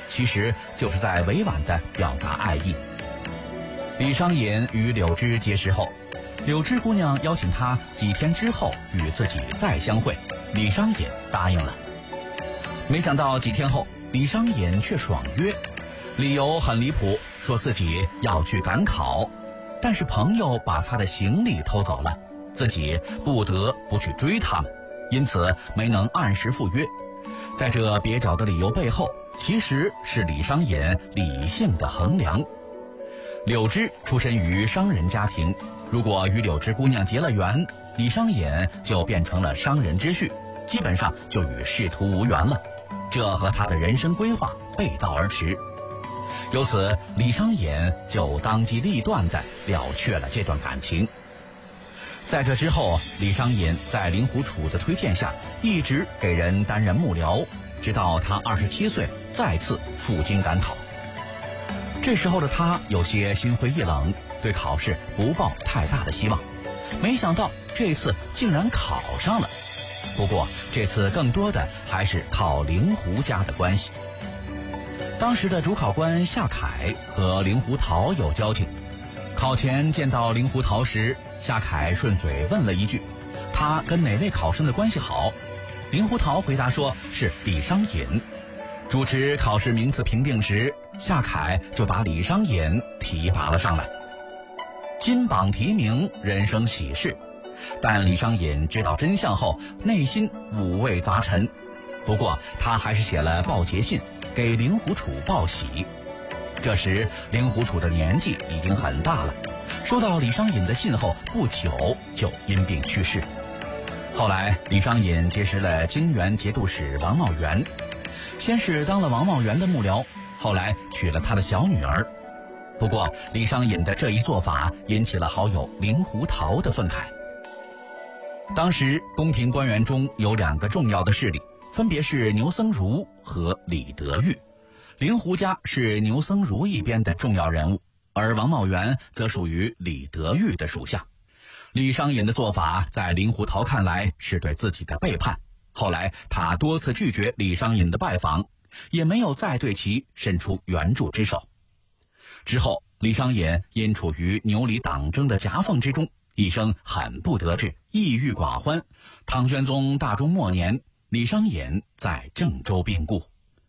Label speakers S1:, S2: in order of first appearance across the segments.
S1: 其实就是在委婉地表达爱意。李商隐与柳枝结识后，柳枝姑娘邀请他几天之后与自己再相会，李商隐答应了。没想到几天后，李商隐却爽约，理由很离谱，说自己要去赶考，但是朋友把他的行李偷走了，自己不得不去追他们，因此没能按时赴约。在这蹩脚的理由背后，其实是李商隐理性的衡量。柳枝出身于商人家庭，如果与柳枝姑娘结了缘，李商隐就变成了商人之婿，基本上就与仕途无缘了，这和他的人生规划背道而驰。由此，李商隐就当机立断地了却了这段感情。在这之后，李商隐在令狐楚的推荐下，一直给人担任幕僚，直到他27岁再次赴京赶考。这时候的他有些心灰意冷，对考试不抱太大的希望，没想到这次竟然考上了。不过这次更多的还是靠令狐家的关系。当时的主考官夏恺和令狐桃有交情，考前见到令狐桃时，夏恺顺嘴问了一句：“他跟哪位考生的关系好？”令狐桃回答说是李商隐。主持考试名次评定时，夏恺就把李商隐提拔了上来。金榜题名，人生喜事，但李商隐知道真相后，内心五味杂陈。不过他还是写了报捷信给令狐楚报喜。这时令狐楚的年纪已经很大了，收到李商隐的信后不久就因病去世。后来李商隐结识了泾原节度使王茂元，先是当了王茂元的幕僚，后来娶了他的小女儿。不过李商隐的这一做法引起了好友令狐桃的愤慨。当时宫廷官员中有2个重要的势力，分别是牛僧孺和李德裕。令狐家是牛僧孺一边的重要人物，而王茂元则属于李德裕的属下。李商隐的做法在令狐桃看来是对自己的背叛，后来他多次拒绝李商隐的拜访，也没有再对其伸出援助之手。之后李商隐因处于牛李党争的夹缝之中，一生很不得志，抑郁寡欢。唐玄宗大中末年，李商隐在郑州病故。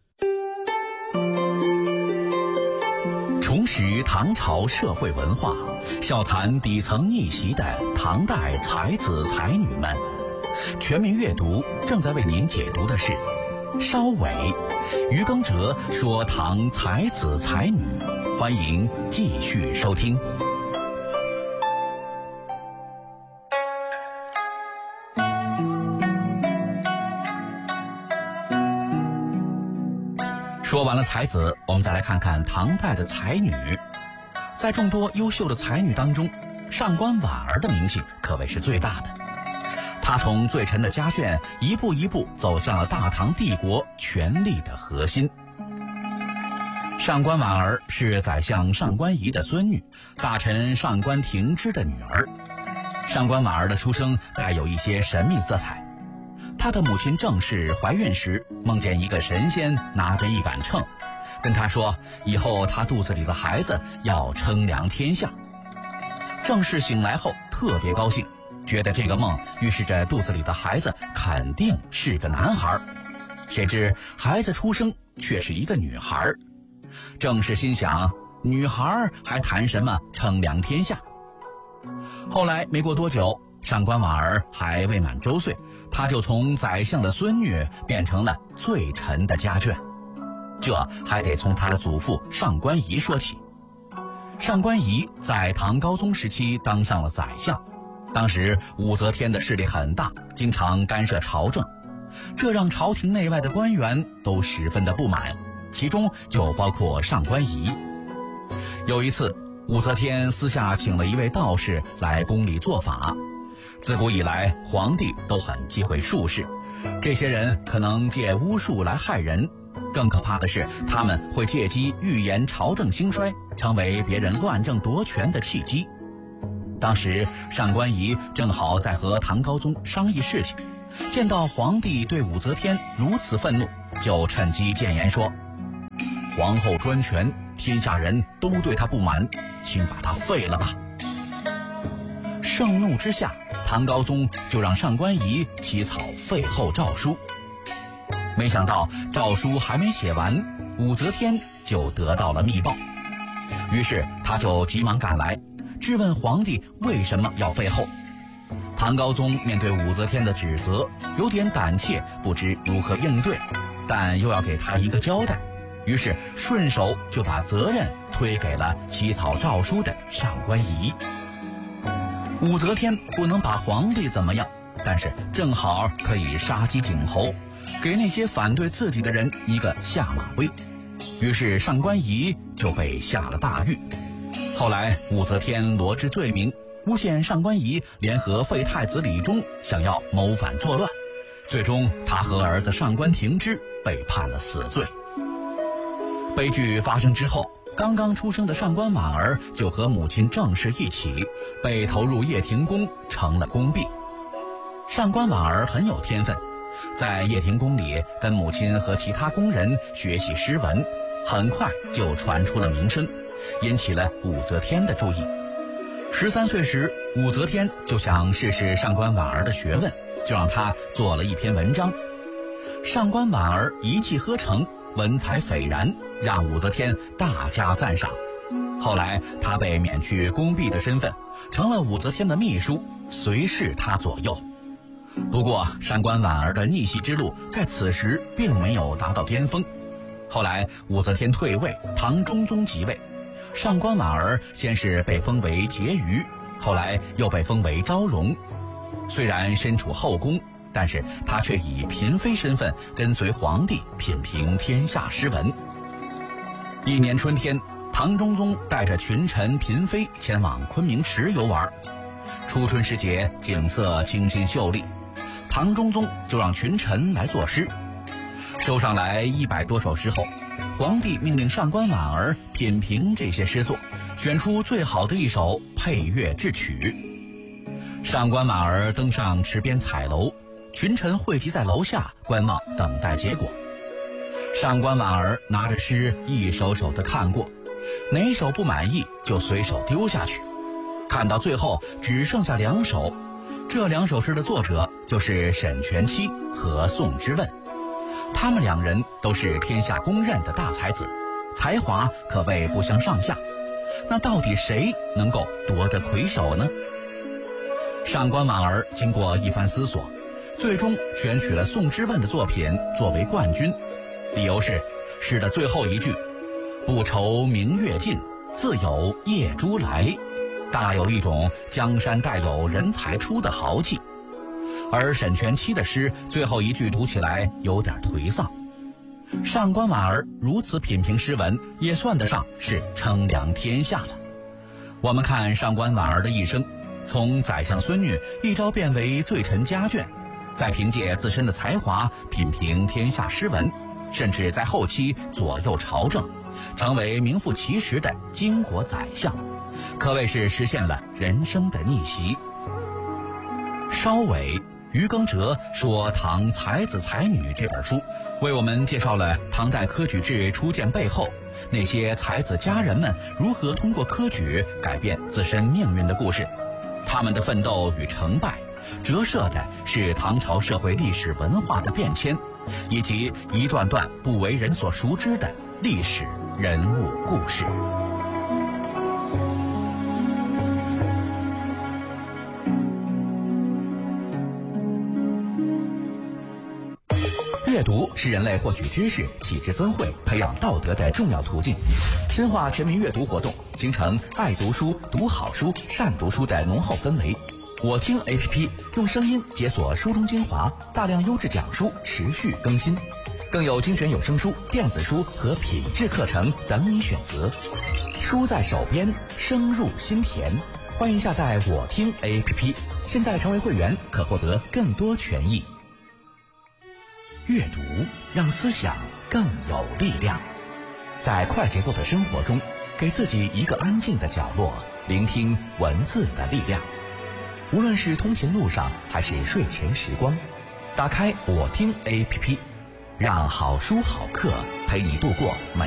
S1: 重拾唐朝社会文化，笑谈底层逆袭的唐代才子才女们。全民阅读正在为您解读的是稍伟、于耕哲说唐才子才女，欢迎继续收听。说完了才子，我们再来看看唐代的才女。在众多优秀的才女当中，上官婉儿的名气可谓是最大的。她从最沉的家眷一步一步走向了大唐帝国权力的核心。上官婉儿是宰相上官仪的孙女，大臣上官庭之的女儿。上官婉儿的出生带有一些神秘色彩。她的母亲郑氏怀孕时，梦见一个神仙拿着一杆秤，跟她说以后她肚子里的孩子要称量天下。郑氏醒来后特别高兴，觉得这个梦预示着肚子里的孩子肯定是个男孩。谁知孩子出生却是一个女孩。郑氏心想，女孩还谈什么称量天下？后来没过多久，上官婉儿还未满周岁，她就从宰相的孙女变成了最沉的家眷。这还得从她的祖父上官仪说起。上官仪在唐高宗时期当上了宰相，当时武则天的势力很大，经常干涉朝政，这让朝廷内外的官员都十分的不满，其中就包括上官仪。有一次，武则天私下请了一位道士来宫里做法。自古以来，皇帝都很忌讳术士，这些人可能借巫术来害人，更可怕的是他们会借机预言朝政兴衰，成为别人乱政夺权的契机。当时上官仪正好在和唐高宗商议事情，见到皇帝对武则天如此愤怒，就趁机谏言说， 皇后专权，天下人都对他不满，请把他废了吧。盛怒之下，唐高宗就让上官仪起草废后诏书。没想到诏书还没写完，武则天就得到了密报，于是他就急忙赶来，质问皇帝为什么要废后。唐高宗面对武则天的指责，有点胆怯，不知如何应对，但又要给他一个交代，于是顺手就把责任推给了起草诏书的上官仪。武则天不能把皇帝怎么样，但是正好可以杀鸡儆猴，给那些反对自己的人一个下马威。于是上官仪就被下了大狱。后来武则天罗织罪名，诬陷上官仪联合废太子李忠，想要谋反作乱，最终他和儿子上官庭之被判了死罪。悲剧发生之后，刚刚出生的上官婉儿就和母亲郑氏一起被投入掖庭宫，成了宫婢。上官婉儿很有天分，在掖庭宫里跟母亲和其他宫人学习诗文，很快就传出了名声，引起了武则天的注意。13岁时，武则天就想试试上官婉儿的学问，就让她做了一篇文章。上官婉儿一气呵成，文采斐然，让武则天大加赞赏。后来她被免去宫婢的身份，成了武则天的秘书，随侍她左右。不过上官婉儿的逆袭之路在此时并没有达到巅峰。后来武则天退位，唐中宗即位，上官婉儿先是被封为婕妤，后来又被封为昭容。虽然身处后宫，但是她却以嫔妃身份跟随皇帝品评天下诗文。一年春天，唐中宗带着群臣嫔妃前往昆明池游玩。初春时节，景色清新秀丽，唐中宗就让群臣来作诗。收上来100多首诗后，皇帝命令上官婉儿品评这些诗作，选出最好的一首配乐制曲。上官婉儿登上池边彩楼，群臣汇集在楼下观望等待结果。上官婉儿拿着诗一首首的看过，哪首不满意就随手丢下去，看到最后只剩下2首，这2首诗的作者就是沈佺期和宋之问。他们2人都是天下公认的大才子，才华可谓不相上下，那到底谁能够夺得魁首呢？上官婉儿经过一番思索，最终选取了宋之问的作品作为冠军，理由是诗的最后一句不愁明月尽，自有夜珠来，大有一种江山代有人才出的豪气。而沈佺期的诗最后一句读起来有点颓丧。上官婉儿如此品评诗文，也算得上是称量天下了。我们看上官婉儿的一生，从宰相孙女一朝变为罪臣家眷，再凭借自身的才华品评天下诗文，甚至在后期左右朝政，成为名副其实的巾帼宰相，可谓是实现了人生的逆袭。稍尾于耕哲说唐才子才女这本书，为我们介绍了唐代科举制初建背后那些才子佳人们如何通过科举改变自身命运的故事。他们的奋斗与成败，折射的是唐朝社会历史文化的变迁，以及一段段不为人所熟知的历史人物故事。阅读是人类获取知识、启智增慧、培养道德的重要途径。深化全民阅读活动，形成爱读书、读好书、善读书的浓厚氛围。我听 APP 用声音解锁书中精华，大量优质讲书持续更新，更有精选有声书、电子书和品质课程等你选择。书在手边，声入心田。欢迎下载我听 APP， 现在成为会员可获得更多权益。阅读让思想更有力量，在快节奏的生活中，给自己一个安静的角落，聆听文字的力量。无论是通勤路上还是睡前时光，打开我听 APP， 让好书好课陪你度过每